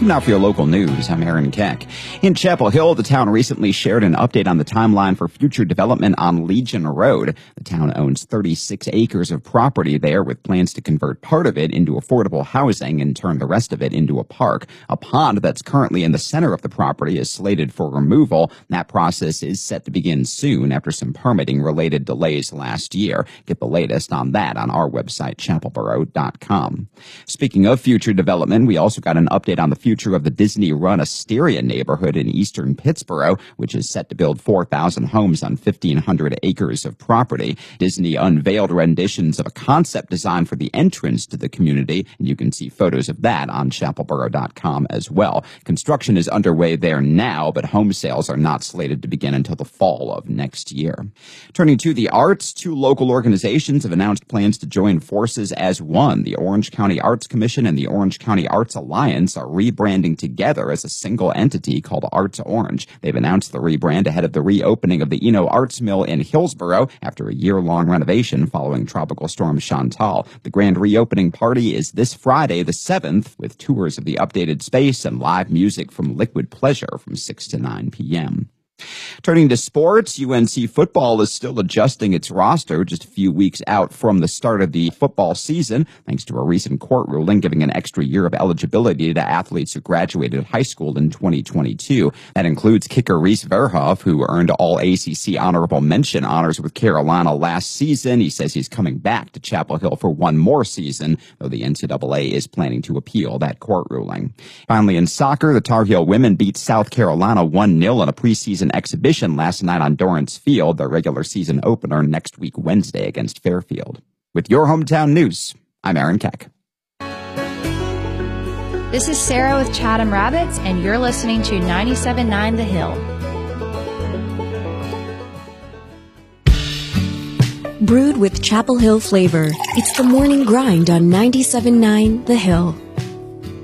Now for your local news, I'm Aaron Keck. In Chapel Hill, the town recently shared an update on the timeline for future development on Legion Road. The town owns 36 acres of property there with plans to convert part of it into affordable housing and turn the rest of it into a park. A pond that's currently in the center of the property is slated for removal. That process is set to begin soon after some permitting-related delays last year. Get the latest on that on our website, chapelboro.com. Speaking of future development, we also got an update on the future of the Disney-run Asteria neighborhood in eastern Pittsboro, which is set to build 4,000 homes on 1,500 acres of property. Disney unveiled renditions of a concept design for the entrance to the community, and you can see photos of that on chapelboro.com as well. Construction is underway there now, but home sales are not slated to begin until the fall of next year. Turning to the arts, 2 local organizations have announced plans to join forces as one. The Orange County Arts Commission and the Orange County Arts Alliance are rebranding together as a single entity called Arts Orange. They've announced the rebrand ahead of the reopening of the Eno Arts Mill in Hillsboro after a year-long renovation following Tropical Storm Chantal. The grand reopening party is this Friday, the 7th, with tours of the updated space and live music from Liquid Pleasure from 6 to 9 p.m. Turning to sports, UNC football is still adjusting its roster just a few weeks out from the start of the football season, thanks to a recent court ruling giving an extra year of eligibility to athletes who graduated high school in 2022. That includes kicker Reese Verhoff, who earned all ACC honorable mention honors with Carolina last season. He says he's coming back to Chapel Hill for one more season, though the NCAA is planning to appeal that court ruling. Finally, in soccer, the Tar Heel women beat South Carolina 1-0 in a preseason exhibition last night on Dorrance Field, their regular season opener next week Wednesday against Fairfield. With your hometown news, I'm Aaron Keck. This is Sarah with Chatham Rabbits, and you're listening to 97.9 The Hill. Brewed with Chapel Hill flavor, it's the morning grind on 97.9 The Hill.